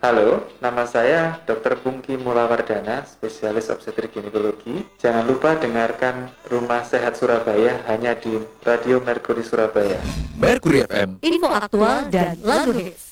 Halo, nama saya Dr. Pungki Mulawardana, spesialis obstetrik ginekologi. Jangan lupa dengarkan Rumah Sehat Surabaya hanya di Radio Mercury Surabaya. Mercury FM. Info aktual dan lagu hits.